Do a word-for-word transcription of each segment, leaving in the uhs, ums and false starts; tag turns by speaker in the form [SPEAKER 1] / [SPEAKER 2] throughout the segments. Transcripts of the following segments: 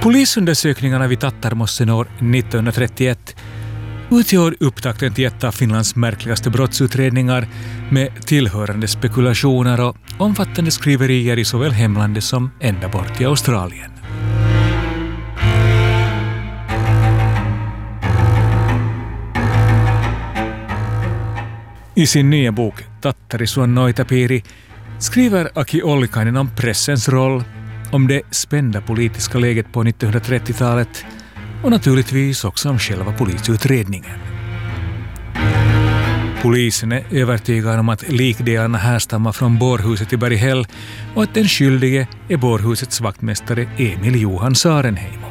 [SPEAKER 1] Polisundersökningarna vid Tattarmossen år nittonhundratrettioett utgör upptakten till ett av Finlands märkligaste brottsutredningar med tillhörande spekulationer och omfattande skriverier i såväl hemlandet som ända bort i Australien. I sin nya bok Tattari suon noitapiri skriver Aki Ollikainen om pressens roll, om det spända politiska läget på nittonhundratrettiotalet och naturligtvis också om själva polisutredningen. Polisen är övertygad om att likdelarna härstammar från bårhuset i Berghäll och att den skyldige är bårhusets vaktmästare Emil Johan Sarenheimo.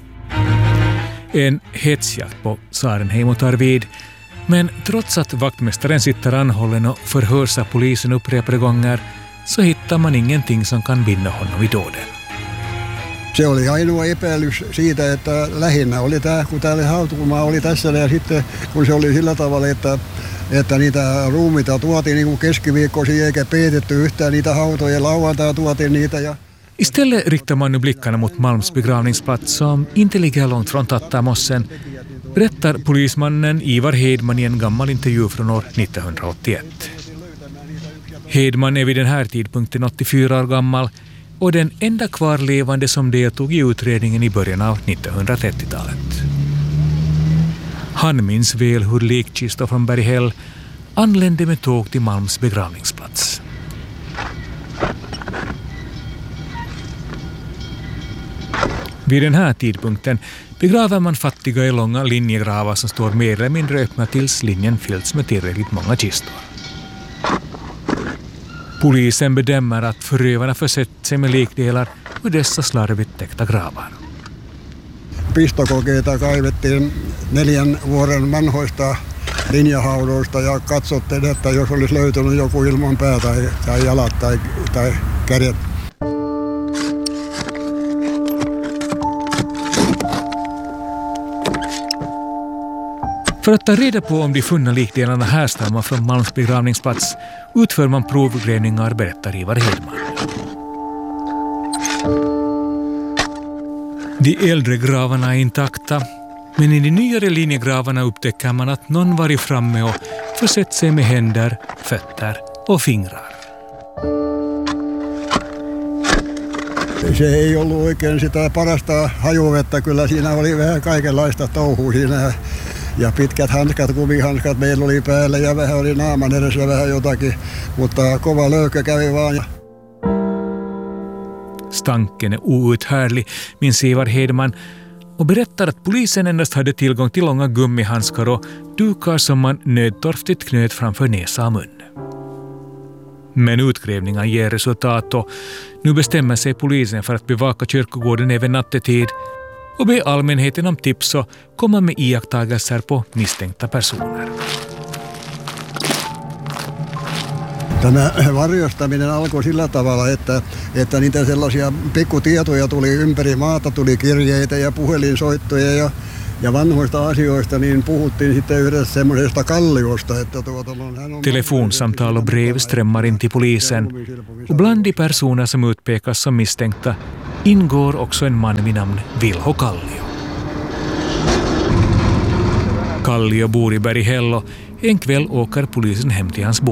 [SPEAKER 1] En hetsjakt på Sarenheimo tar vid, men trots att vaktmästaren sitter anhållen och förhörs av polisen upprepade gånger så hittar man ingenting som kan binda honom i dåden.
[SPEAKER 2] Se oli ainoa epäilys siitä, että lähinnä oli tämä, kun tämä hautuumaa oli tässä ja sitten kun se oli sillä tavalla, että, että niitä ruumiita tuotiin niin kuin keskiviikkoisin eikä peitetty yhtään niitä hautoja, lauantai tuotiin niitä. Ja
[SPEAKER 1] Istället riktar man nu blickarna mot Malms begravningsplats som inte ligger långt från Tattarmossen, berättar polismannen Ivar Hedman i en gammal intervju från år nittonhundraåttioett. Hedman är vid den här tidpunkten åttiofyra år gammal och den enda kvarlevande som deltog i utredningen i början av nittonhundratrettiotalet. Han minns väl hur likkistor från Berghäll anlände med tåg till Malms begravningsplats. Vid den här tidpunkten begraver man fattiga i långa linjegravar som står mer eller mindre öppna tills linjen fyllts med tillräckligt många kistor. Polisen bedömer att förövarna försett sig med likdelar ur dessa slarvigt täckta gravar.
[SPEAKER 2] Pistokokeita kaivettiin neljän vuoden vanhoista linjahaudoista ja katsottiin, että jos olisi löytynyt joku ilman pää tai, tai jalat tai, tai kädet.
[SPEAKER 1] För att ta reda på om de funna likdelarna härstammar från Malms begravningsplats utför man provgrävningar, berättar Ivar Hedman. De äldre gravarna är intakta, men i de nyare linjegravarna upptäcker man att någon varit framme och försett sig med händer, fötter och fingrar.
[SPEAKER 2] Se ei ollut oikein sitä parasta hajuvettä, kyllä siinä oli vähän kaikenlaista touhua siinä. Ja pitkät hanskat, kumihanskat meillä oli päällä ja vähän oli naaman edessä vähän jotakin, mutta kova löykkä kävi vaan.
[SPEAKER 1] Stanken är outhärdlig, minns Ivar Hedman, och berättar att polisen endast hade tillgång till långa gummihandskar och dukar som man nödtorftigt knöt framför näsa och mun. Men utgrävningen ger resultat och nu bestämmer sig polisen för att bevaka kyrkogården även nattetid och be allmänheten om tips och komma med iakttagelser på misstänkta personer.
[SPEAKER 2] Tämä varjostaminen alkoi sillä tavalla, että, että niitä sellaisia pikkutietoja tuli ympäri maata, tuli kirjeitä ja puhelinsoittoja ja, ja vanhoista asioista, niin puhuttiin sitten yhdessä semmoisesta kalliosta. Että tuota, hän on
[SPEAKER 1] telefonsamtal och brev strömmar in till polisen och bland de personer som utpekas som misstänkta ingår också en man vid namn Vilho Kallio. Kallio bor i Berghäll och en kväll åker polisen hem till hans bo.